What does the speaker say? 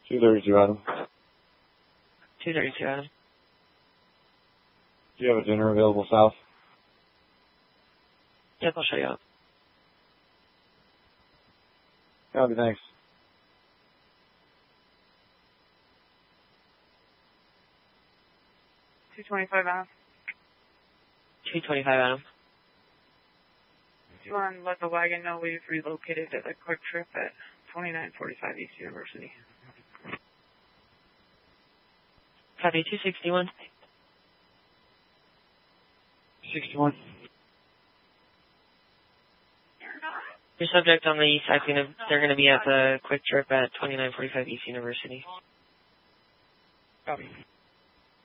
232, Adam. 232, Adam. Do you have a dinner available south? Yep, I'll show you up. Copy, thanks. 225, Adam. 225, Adam. Do you want to let the wagon know we've relocated to the Quick Trip at 2945 East University? Copy, 261. 61. Your subject on the east side, they're going to be at the Quick Trip at 2945 East University. Copy.